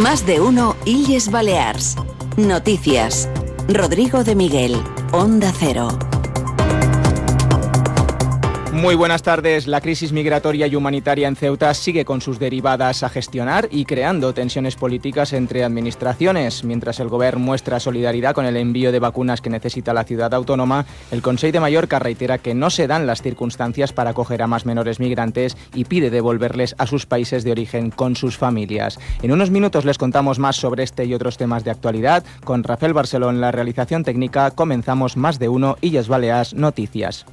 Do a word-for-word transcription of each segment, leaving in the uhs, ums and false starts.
Más de uno Illes Balears. Noticias. Rodrigo de Miguel, Onda Cero. Muy buenas tardes. La crisis migratoria y humanitaria en Ceuta sigue con sus derivadas a gestionar y creando tensiones políticas entre administraciones. Mientras el Gobierno muestra solidaridad con el envío de vacunas que necesita la ciudad autónoma, el Consell de Mallorca reitera que no se dan las circunstancias para acoger a más menores migrantes y pide devolverles a sus países de origen con sus familias. En unos minutos les contamos más sobre este y otros temas de actualidad. Con Rafael Barceló en la realización técnica comenzamos Más de uno Illes Balears Noticias.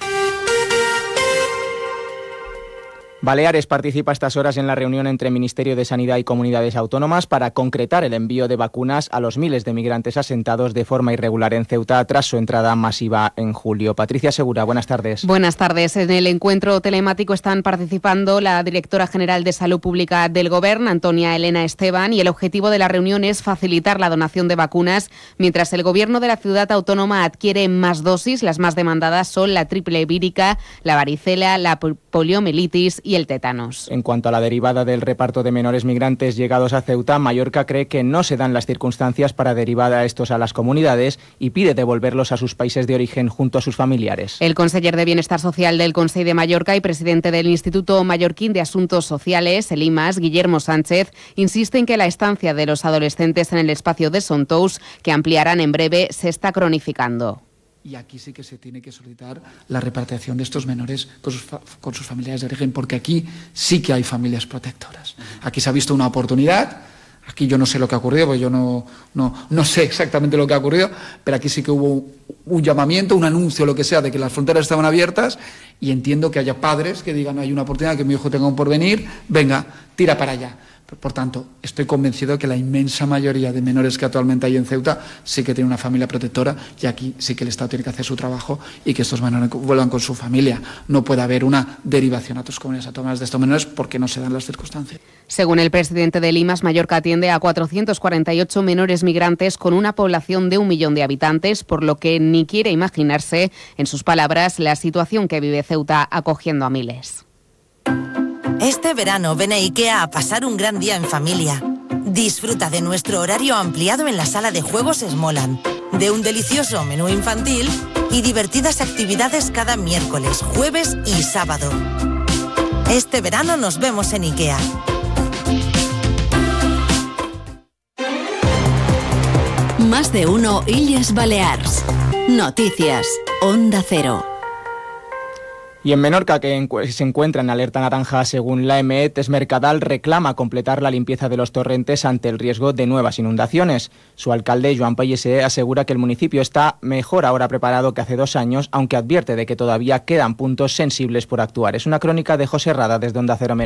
Baleares participa a estas horas en la reunión entre Ministerio de Sanidad y Comunidades Autónomas para concretar el envío de vacunas a los miles de migrantes asentados de forma irregular en Ceuta tras su entrada masiva en julio. Patricia Segura, buenas tardes. Buenas tardes. En el encuentro telemático están participando la directora general de Salud Pública del Gobierno, Antonia Elena Esteban, y el objetivo de la reunión es facilitar la donación de vacunas mientras el Gobierno de la ciudad autónoma adquiere más dosis. Las más demandadas son la triple vírica, la varicela, la poliomielitis y el tétanos. En cuanto a la derivada del reparto de menores migrantes llegados a Ceuta, Mallorca cree que no se dan las circunstancias para derivar a estos a las comunidades y pide devolverlos a sus países de origen junto a sus familiares. El conseller de Bienestar Social del Consell de Mallorca y presidente del Instituto Mallorquín de Asuntos Sociales, el I M A S, Guillermo Sánchez, insiste en que la estancia de los adolescentes en el espacio de Sontous, que ampliarán en breve, se está cronificando. Y aquí sí que se tiene que solicitar la repatriación de estos menores con sus, fa- con sus familiares de origen, porque aquí sí que hay familias protectoras. Aquí se ha visto una oportunidad, aquí yo no sé lo que ha ocurrido, porque yo no, no, no sé exactamente lo que ha ocurrido, pero aquí sí que hubo un llamamiento, un anuncio, lo que sea, de que las fronteras estaban abiertas, y entiendo que haya padres que digan, hay una oportunidad, que mi hijo tenga un porvenir, venga, tira para allá. Por tanto, estoy convencido que la inmensa mayoría de menores que actualmente hay en Ceuta sí que tienen una familia protectora, y aquí sí que el Estado tiene que hacer su trabajo y que estos menores vuelvan con su familia. No puede haber una derivación a otras comunidades autónomas de estos menores porque no se dan las circunstancias. Según el presidente de Limas, Mallorca atiende a cuatrocientos cuarenta y ocho menores migrantes con una población de un millón de habitantes, por lo que ni quiere imaginarse, en sus palabras, la situación que vive Ceuta acogiendo a miles. Este verano ven a IKEA a pasar un gran día en familia. Disfruta de nuestro horario ampliado en la sala de juegos Smoland, de un delicioso menú infantil y divertidas actividades cada miércoles, jueves y sábado. Este verano nos vemos en IKEA. Más de uno Illes Balears. Noticias. Onda Cero. Y en Menorca, que encu- se encuentra en alerta naranja según la E M E, Tes Mercadal reclama completar la limpieza de los torrentes ante el riesgo de nuevas inundaciones. Su alcalde, Joan Pallese, asegura que el municipio está mejor ahora preparado que hace dos años, aunque advierte de que todavía quedan puntos sensibles por actuar. Es una crónica de José Rada desde Onda Cero Menorca.